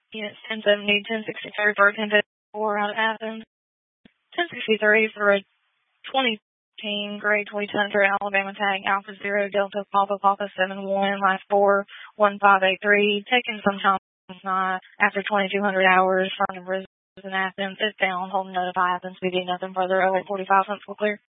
Units 1070, 1063 for a 1054 out of Athens. 1063 for a 20 grade 20 Tundra Alabama tag Alpha 0 Delta Papa Papa 71 Life 4 1583. Taken sometime after 2200 hours from the in Athens. It's down. Holding note of Athens. We do nothing further. 0845 clear.